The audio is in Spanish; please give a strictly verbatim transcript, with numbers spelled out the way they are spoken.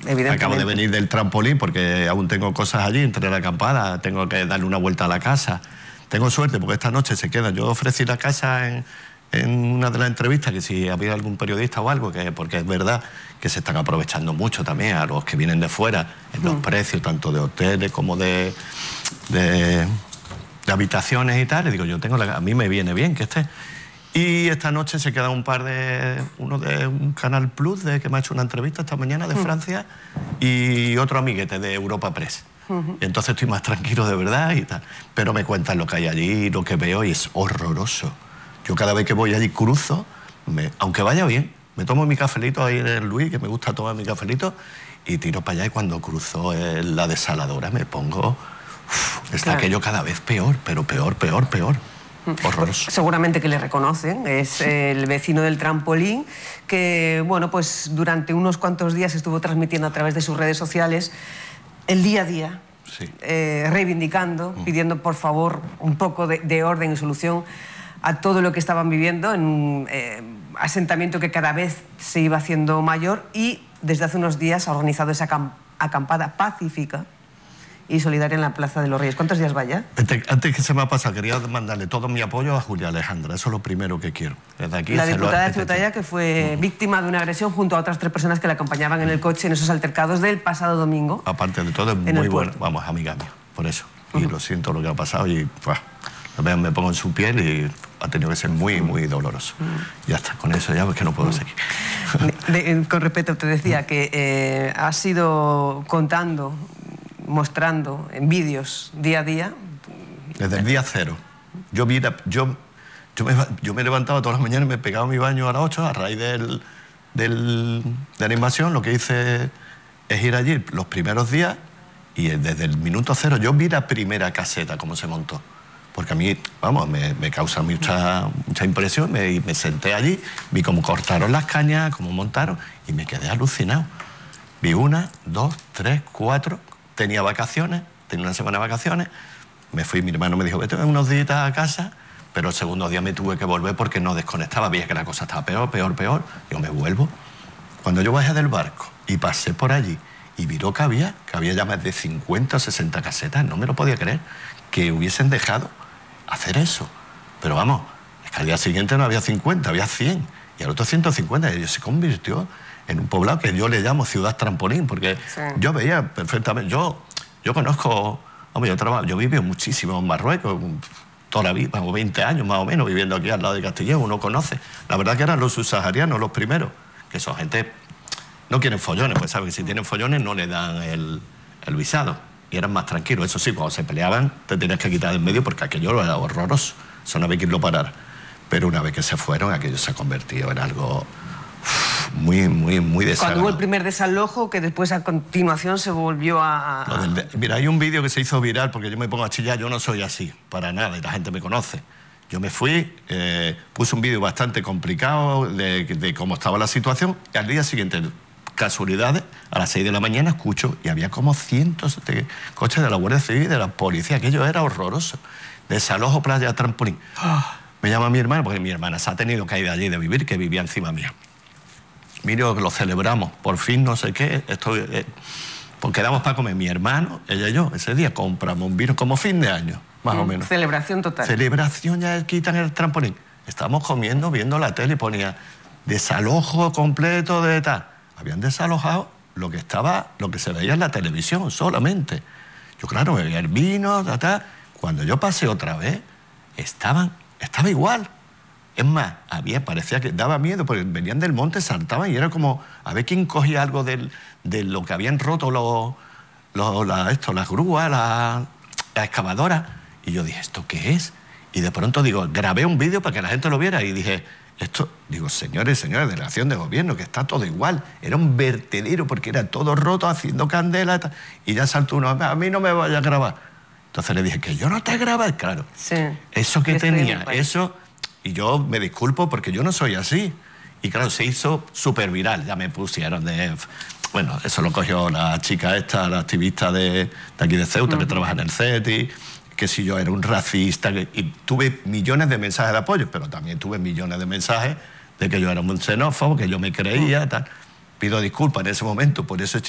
evidentemente. Acabo de venir del trampolín porque aún tengo cosas allí, entre la acampada, tengo que darle una vuelta a la casa. Tengo suerte porque esta noche se queda. Yo ofrecí la casa en, en una de las entrevistas, que si había algún periodista o algo, que porque es verdad que se están aprovechando mucho también a los que vienen de fuera en los mm. precios, tanto de hoteles como de, de, de habitaciones y tal. Y digo, yo tengo la, a mí me viene bien que esté. Y esta noche se queda un par de... Uno de un Canal Plus de, que me ha hecho una entrevista esta mañana de mm. Francia, y otro amiguete de Europa Press. Uh-huh. Entonces estoy más tranquilo de verdad y tal. Pero me cuentan lo que hay allí, lo que veo, y es horroroso. Yo cada vez que voy allí cruzo, me, aunque vaya bien, me tomo mi cafelito ahí en el Luis, que me gusta tomar mi cafelito, y tiro para allá, y cuando cruzo en la desaladora me pongo... Uf, está claro. Aquello cada vez peor, pero peor, peor, peor. Horroroso. Seguramente que le reconocen, es el vecino del trampolín que, bueno, pues durante unos cuantos días estuvo transmitiendo a través de sus redes sociales el día a día, sí. eh, reivindicando, mm. pidiendo por favor un poco de, de orden y solución a todo lo que estaban viviendo en un eh, asentamiento que cada vez se iba haciendo mayor, y desde hace unos días ha organizado esa acampada pacífica y solidaria en la Plaza de los Reyes. ¿Cuántos días vaya? Antes, antes que se me pasa, quería mandarle todo mi apoyo a Julia Alejandra. Eso es lo primero que quiero. Desde aquí, la diputada de Ceuta, que fue uh-huh. víctima de una agresión junto a otras tres personas que la acompañaban en el coche en esos altercados del pasado domingo. Aparte de todo, es muy buena. Vamos, amiga mía, por eso. Y uh-huh. lo siento lo que ha pasado, y pues, me pongo en su piel, y ha tenido que ser muy, muy doloroso. Uh-huh. Ya está, con eso ya, porque no puedo seguir. De, de, con respeto, te decía que eh, has ido contando, mostrando en vídeos día a día. Desde el día cero. Yo, mira, yo, yo, me, yo me levantaba todas las mañanas y me pegaba mi baño a las ocho a raíz del, del, de la invasión. Lo que hice es ir allí los primeros días, y desde el minuto cero yo vi la primera caseta, cómo se montó. Porque a mí, vamos, me, me causa mucha, mucha impresión. Me, me senté allí, vi cómo cortaron las cañas, cómo montaron, y me quedé alucinado. Vi una, dos, tres, cuatro... Tenía vacaciones, tenía una semana de vacaciones, me fui, mi hermano me dijo, vete unos días a casa, pero el segundo día me tuve que volver porque no desconectaba, veía que la cosa estaba peor, peor, peor, yo me vuelvo. Cuando yo bajé del barco y pasé por allí y vi lo que había, que había ya más de cincuenta o sesenta casetas, no me lo podía creer, que hubiesen dejado hacer eso. Pero vamos, es que al día siguiente no había cincuenta, había cien, y al otro ciento cincuenta, y ello se convirtió en un poblado que yo le llamo ciudad trampolín, porque sí. yo veía perfectamente, yo, yo conozco, hombre, yo trabajo, yo viví muchísimo en Marruecos, toda la vida, veinte años más o menos, viviendo aquí al lado de Castillejo, uno conoce. La verdad que eran los subsaharianos los primeros, que son gente, no quieren follones, pues saben que si tienen follones no le dan el, el visado, y eran más tranquilos. Eso sí, cuando se peleaban te tenías que quitar del medio porque aquello era horroroso, eso no había quien lo parara. Pero una vez que se fueron, aquello se ha convertido en algo muy, muy, muy desagradable. Cuando hubo el primer desalojo, que después a continuación se volvió a... a... Del, mira, hay un vídeo que se hizo viral, porque yo me pongo a chillar, yo no soy así, para nada, y la gente me conoce. Yo me fui, eh, puse un vídeo bastante complicado de, de cómo estaba la situación, y al día siguiente, casualidades, a las seis de la mañana escucho, y había como cientos de coches de la Guardia Civil y de la policía, aquello era horroroso. Desalojo Playa Trampolín. ¡Oh! Me llama mi hermana, porque mi hermana se ha tenido que ir allí de vivir, que vivía encima mía. Mire, lo celebramos, por fin no sé qué, esto, eh, pues quedamos para comer mi hermano, ella y yo, ese día compramos un vino como fin de año, más mm, o menos. Celebración total. Celebración, ya quitan el trampolín. Estábamos comiendo, viendo la tele, y ponía desalojo completo de tal. Habían desalojado lo que estaba, lo que se veía en la televisión solamente. Yo, claro, me bebía el vino, ta, ta. Cuando yo pasé otra vez, estaban, estaba igual. Es más, había, parecía que daba miedo, porque venían del monte, saltaban, y era como a ver quién cogía algo del, de lo que habían roto los, los, la, esto, las grúas, la, la excavadora. Y yo dije, ¿esto qué es? Y de pronto digo, grabé un vídeo para que la gente lo viera, y dije, esto, digo, señores, señores, delegación de gobierno, que está todo igual. Era un vertedero, porque era todo roto, haciendo candela, y ya saltó uno, a mí no me vaya a grabar. Entonces le dije, que yo no te grabé, claro. Sí. Eso que tenía, eso... Y yo me disculpo porque yo no soy así. Y claro, se hizo súper viral. Ya me pusieron de... Bueno, eso lo cogió la chica esta, la activista de, de aquí de Ceuta, uh-huh. que trabaja en el CETI, que si yo era un racista. Que, y tuve millones de mensajes de apoyo, pero también tuve millones de mensajes de que yo era un xenófobo, que yo me creía, tal. Pido disculpas en ese momento por eso.